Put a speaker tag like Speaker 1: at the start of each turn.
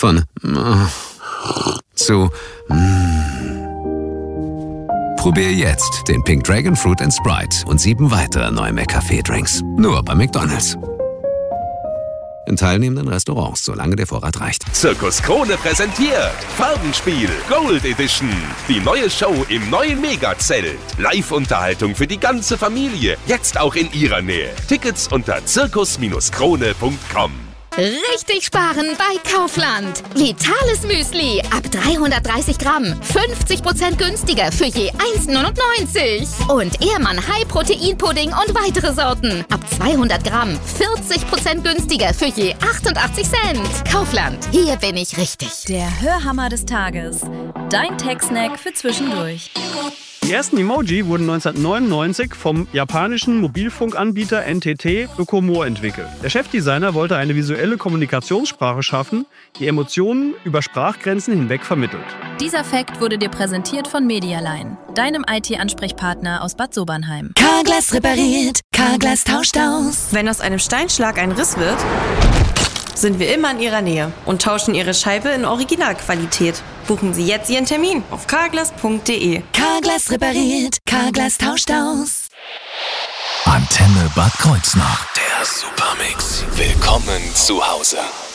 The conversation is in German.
Speaker 1: Von zu Probier jetzt den Pink Dragon Fruit & Sprite und 7 weitere neue McCafé-Drinks. Nur bei McDonald's. In teilnehmenden Restaurants, solange der Vorrat reicht.
Speaker 2: Zirkus Krone präsentiert Farbenspiel Gold Edition. Die neue Show im neuen Megazelt. Live-Unterhaltung für die ganze Familie. Jetzt auch in ihrer Nähe. Tickets unter zirkus-krone.com.
Speaker 3: Richtig sparen bei Kaufland. Vitales Müsli ab 330 Gramm. 50% günstiger für je 1,99. Und Ehrmann High Protein Pudding und weitere Sorten. Ab 200 Gramm. 40% günstiger für je 88 Cent. Kaufland. Hier bin ich richtig.
Speaker 4: Der Hörhammer des Tages. Dein Tech-Snack für zwischendurch.
Speaker 5: Die ersten Emoji wurden 1999 vom japanischen Mobilfunkanbieter NTT Docomo entwickelt. Der Chefdesigner wollte eine visuelle Kommunikationssprache schaffen, die Emotionen über Sprachgrenzen hinweg vermittelt.
Speaker 4: Dieser Fact wurde dir präsentiert von Medialine, deinem IT-Ansprechpartner aus Bad Sobernheim.
Speaker 6: Carglass repariert, Carglass tauscht aus.
Speaker 7: Wenn aus einem Steinschlag ein Riss wird, sind wir immer in Ihrer Nähe und tauschen Ihre Scheibe in Originalqualität. Buchen Sie jetzt Ihren Termin auf carglass.de.
Speaker 6: Carglass repariert, Carglass tauscht aus.
Speaker 1: Antenne Bad Kreuznach. Der Supermix. Willkommen zu Hause.